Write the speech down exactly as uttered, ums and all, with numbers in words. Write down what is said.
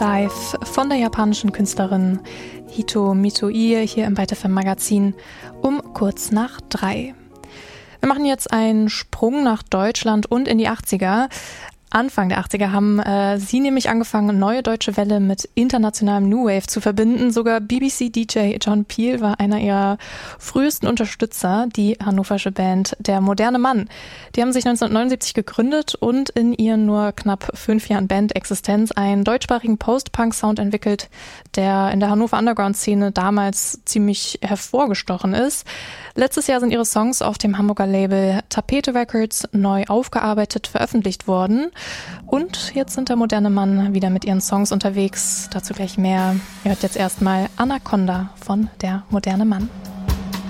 Dive von der japanischen Künstlerin Hito Mitoi hier im Byte F M Magazin um kurz nach drei. Wir machen jetzt einen Sprung nach Deutschland und in die achtziger. Anfang der achtziger haben äh, sie nämlich angefangen, neue deutsche Welle mit internationalem New Wave zu verbinden. Sogar B B C-D J John Peel war einer ihrer frühesten Unterstützer, die hannoversche Band Der moderne Mann. Die haben sich neunzehnhundertneunundsiebzig gegründet und in ihren nur knapp fünf Jahren Bandexistenz einen deutschsprachigen Post-Punk-Sound entwickelt, der in der Hannover Underground-Szene damals ziemlich hervorgestochen ist. Letztes Jahr sind ihre Songs auf dem Hamburger Label Tapete Records neu aufgearbeitet veröffentlicht worden. Und jetzt sind der moderne Mann wieder mit ihren Songs unterwegs. Dazu gleich mehr. Ihr hört jetzt erstmal Anaconda von Der moderne Mann.